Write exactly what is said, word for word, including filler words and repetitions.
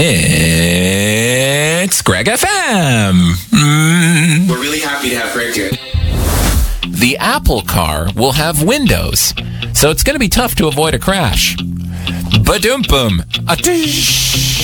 It's Greg F M. Mm. We're really happy to have Greg here. The Apple car will have windows, so it's going to be tough to avoid a crash. Ba-dum-bum. A